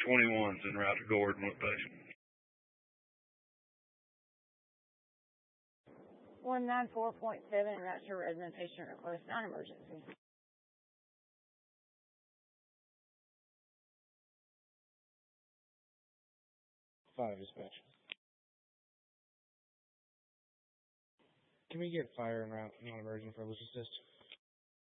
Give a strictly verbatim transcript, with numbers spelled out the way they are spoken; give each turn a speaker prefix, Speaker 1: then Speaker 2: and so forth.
Speaker 1: twenty-one's en route to Gordon with patient.
Speaker 2: one nine four point seven, en route to resident patient request non-emergency.
Speaker 3: Five dispatch. Can we get fire en route non-emergent for Lucius Assist?